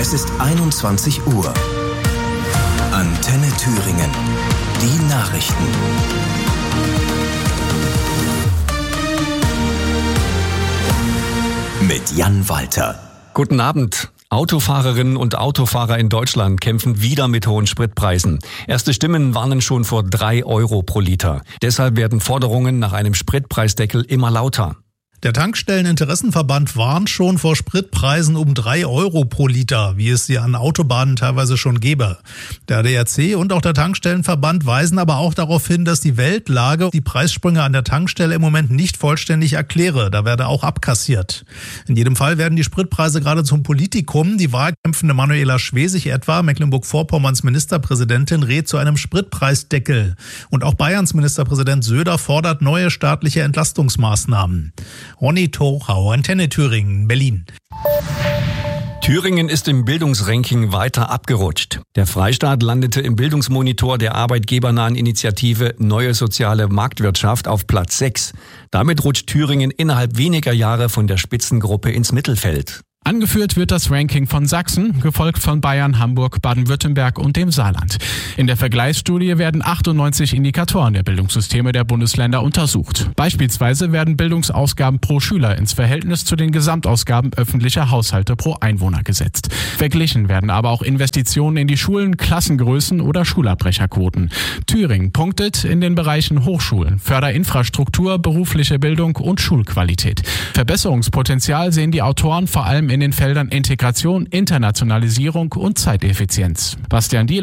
Es ist 21 Uhr. Antenne Thüringen. Die Nachrichten. Mit Jan Walter. Guten Abend. Autofahrerinnen und Autofahrer in Deutschland kämpfen wieder mit hohen Spritpreisen. Erste Stimmen warnen schon vor 3 Euro pro Liter. Deshalb werden Forderungen nach einem Spritpreisdeckel immer lauter. Der Tankstelleninteressenverband warnt schon vor Spritpreisen um 3 Euro pro Liter, wie es sie an Autobahnen teilweise schon gäbe. Der ADAC und auch der Tankstellenverband weisen aber auch darauf hin, dass die Weltlage die Preissprünge an der Tankstelle im Moment nicht vollständig erkläre. Da werde auch abkassiert. In jedem Fall werden die Spritpreise gerade zum Politikum. Die wahlkämpfende Manuela Schwesig etwa, Mecklenburg-Vorpommerns Ministerpräsidentin, rät zu einem Spritpreisdeckel. Und auch Bayerns Ministerpräsident Söder fordert neue staatliche Entlastungsmaßnahmen. Ronny Torhau, Antenne Thüringen, Berlin. Thüringen ist im Bildungsranking weiter abgerutscht. Der Freistaat landete im Bildungsmonitor der arbeitgebernahen Initiative Neue Soziale Marktwirtschaft auf Platz 6. Damit rutscht Thüringen innerhalb weniger Jahre von der Spitzengruppe ins Mittelfeld. Angeführt wird das Ranking von Sachsen, gefolgt von Bayern, Hamburg, Baden-Württemberg und dem Saarland. In der Vergleichsstudie werden 98 Indikatoren der Bildungssysteme der Bundesländer untersucht. Beispielsweise werden Bildungsausgaben pro Schüler ins Verhältnis zu den Gesamtausgaben öffentlicher Haushalte pro Einwohner gesetzt. Verglichen werden aber auch Investitionen in die Schulen, Klassengrößen oder Schulabbrecherquoten. Thüringen punktet in den Bereichen Hochschulen, Förderinfrastruktur, berufliche Bildung und Schulqualität. Verbesserungspotenzial sehen die Autoren vor allem in den Feldern Integration, Internationalisierung und Zeiteffizienz. Bastian Diehl